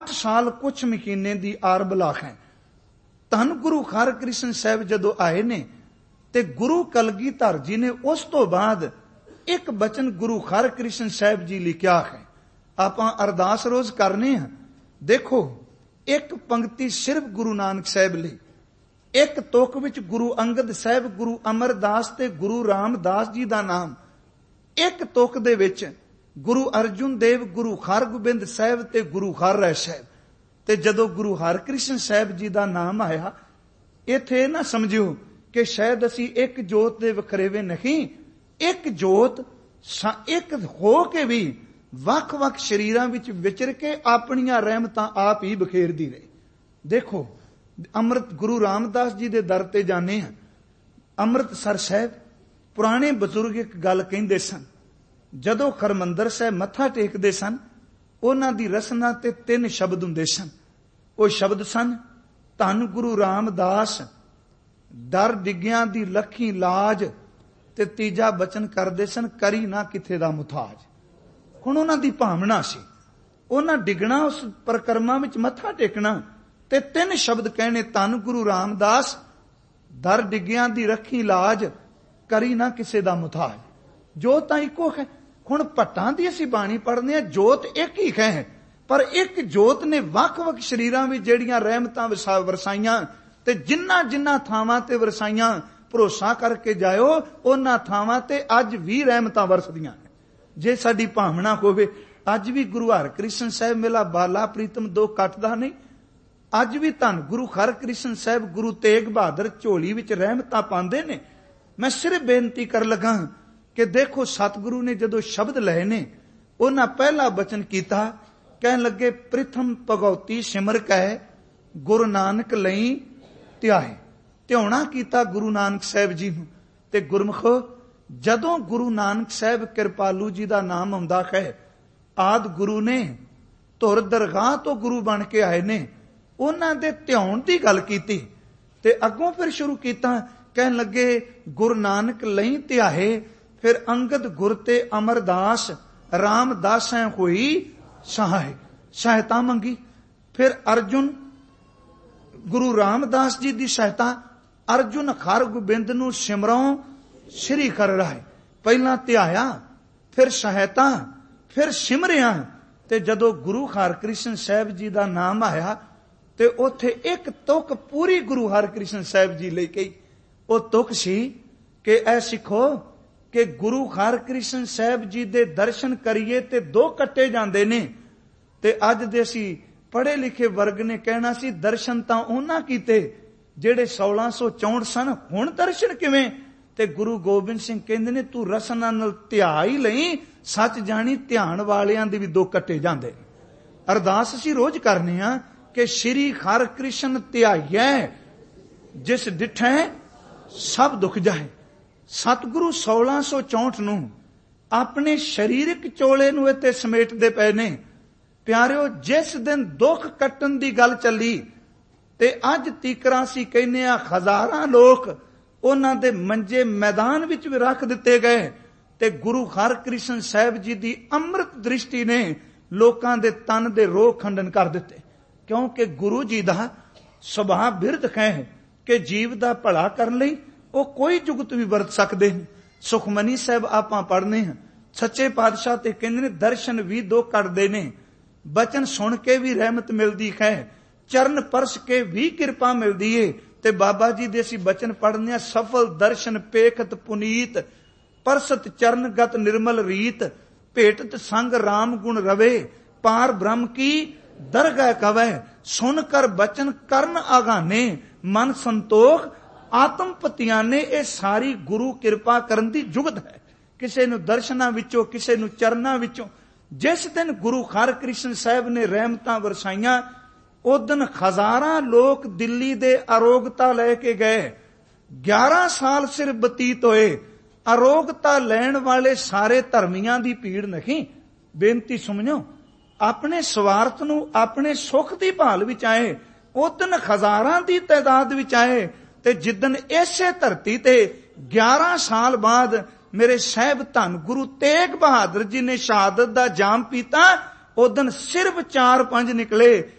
8 ਸਾਲ कुछ महीने की आर बलाख है। धन गुरु हरकृष्ण साहब जदों आए ने ते गुरु कलगीधर जी ने उस तो बाद एक बचन गुरु हरकृष्ण साहब जी लिखिया है। आपां अरदास रोज करने हैं। देखो एक पंक्ति सिर्फ गुरु नानक साहब ली, एक तुक विच गुरु अंगद साहब, गुरु अमरदास ते गुरु रामदास जी दा नाम, एक तुक दे विच गुरु अर्जुन देव, गुरु हरगोबिंद साहब ते गुरु हरराय साहब। ते जदों गुरु हरकृष्ण साहब जी दा नाम आया, इत्थे ना समझियो कि शायद असी एक जोत दे वखरेवे नहीं, एक जोत एक हो के भी वख वख शरीरां विच विचर के अपनियां रहमतां आप ही बखेरदी रहे। देखो अमृत गुरु रामदास जी दे दर ते जाने हैं। अमृतसर साहब पुराने बजुर्ग एक गल कहिंदे सन, जदों हरमंदर साहब मत्था टेकदे सन, उन्हां दी रसना ते 3 शब्द हुंदे सन। ਉਹ शब्द सन धन गुरु रामदास, डर डिग्गियां दी लखी लाज, ते तीजा बचन करदे सन करी ना किथे दा मुथाज। हुण उन्हां दी भावना सी, उन्हां डिगना उस परिक्रमा विच मत्था टेकना ते 3 शब्द कहने, धन गुरु रामदास, डर डिग्गियां दी रखी लाज, करी ना किसे दा मुथाज। जोत तां इको है। हुण भट्टां दी असीं बाणी पढ़दे हां, जोत एक ही है, पर एक जोत ने वख वख शरीरां विच जिहड़ियां रहमतां वरसाईयां ते जिन्ना जिन्ना थावां ते वरसाईयां, भरोसा करके जाओ उन्हां थावां ते अज भी रहमतां वरसदियां ने। जे साडी भावना होवे, अज भी गुरु हरकृष्ण साहब मेला बाला प्रीतम दो कटदा नहीं। अज भी धन गुरु हरकृष्ण साहब, गुरु तेग बहादुर झोली विच रहमतां पांदे ने। मैं सिर्फ बेनती कर लगा कि देखो सतगुरु ने जदों शब्द लए ने, उन्हां पहला बचन कीता, कहन लगे प्रथम भगौती सिमर कह गुरु नानक लई त्याहे। ਧਿਆਉਣਾ ਕੀਤਾ गुरु नानक साहब जी ਨੂੰ। ਤੇ ਗੁਰਮਖੋ ਜਦੋਂ गुरु नानक साहब कृपालू जी ਦਾ ਨਾਮ ਆਉਂਦਾ ਹੈ, ਆਦ ਗੁਰੂ ਨੇ ਧੁਰ ਦਰਗਾਹ ਤੋਂ ਗੁਰੂ ਬਣ ਕੇ ਆਏ ਨੇ, ਉਹਨਾਂ ਦੇ ਧਿਆਉਣ ਦੀ ਗੱਲ ਕੀਤੀ ਤੇ ਅੱਗੋਂ ਫਿਰ ਸ਼ੁਰੂ ਕੀਤਾ, ਕਹਿਣ ਲੱਗੇ ਗੁਰੂ ਨਾਨਕ ਲਈ ਧਿਆਏ, ਫਿਰ ਅੰਗਦ ਗੁਰ ਤੇ ਅਮਰਦਾਸ ਰਾਮਦਾਸੈਂ ਹੋਈ ਸਹਾय, ਸਹਾਇਤਾ ਮੰਗੀ। ਫਿਰ ਅਰਜੁਨ गुरु रामदास जी की सहायता, अर्जुन हरगोबिंद नूं सिमरों श्री कर रहा है। पहला ध्याया, फिर सहायता, फिर सिमरिया। ते जदों गुरु हरकृष्ण साहब जी का नाम आया ते उथे एक तुक पूरी गुरु हरकृष्ण साहब जी ले गई। वो तुक सी कि ऐ सिखो कि गुरु हरकृष्ण साहब जी दे दर्शन करिए ते 2 कट्टे जांदे ने। ते अज दे असीं पढ़े लिखे वर्ग ने कहना सी दर्शन तां उन्हां कीते जेड़े 1664 सन, हुण दर्शन किवें? ते गुरु गोबिंद सिंह कहंदे ने तू रसना नाल ध्या ही लई, सच जानी ध्यान वालियां दे भी 2 कट्टे जांदे। अरदास असीं रोज करने आ कि श्री हरकृष्ण ध्याइए जिस डिठै सब दुख जाए। सतगुरु 1664 नूं अपने शरीरक चोले नूं इत्थे समेटदे पए ने। प्यारिओ जिस दिन दुख कट्टन दी गल चली ते अज तीकरा सी कहने आ हजारां लोग उन्हां दे मंजे मैदान विच भी रख दिते गए ते गुरु हरकृष्ण साहब जी दी अमृत दृष्टि ने लोकां दे तन दे रोग खंडन कर दिते। क्योंकि गुरु जी दा सुभाव बिरध है कि जीव दा भला करन लई ओ कोई जुगत भी वरत सकदे ने। सुखमनी साहब आपां पढ़ने हैं, सच्चे पातशाह ते कहंदे ने दर्शन भी 2 कटदे ने, बचन सुन के भी रहमत मिलती है, चरण परस के भी कृपा मिलती है। ते बाबा जी दे असीं बचन पढ़ने, सफल दर्शन पेखत पुनीत, परसत चरणगत निर्मल रीत, भेटत संग राम गुण रवे, पार ब्रह्म की दरगह कवै, सुनकर बचन करन आगाने, मन संतोख आत्म पतियाने। ये सारी गुरु कृपा करन दी जुगत है। किसे नूं दर्शनां विचों, किसे नूं चरनां विचों। जिस दिन गुरु हरकृष्ण साहब ने रहमतां वरसाईयां, उस दिन हजारां लोग दिल्ली दे अरोगता लैके गए। 11 साल सिर बतीत होए। अरोगता लैण वाले सारे धर्मियां दी भीड़ नहीं। बेनती सुमझो, अपने स्वार्थ नूं, अपने सुख दी भाल विच आए, उस दिन हजारां दी तादाद विच आए। ते जिदन इसे धरती ते 11 साल बाद मेरे साहब धन गुरु तेग बहादुर जी ने शहादत दा जाम पीता, उस दिन सिर्फ 4-5 निकले।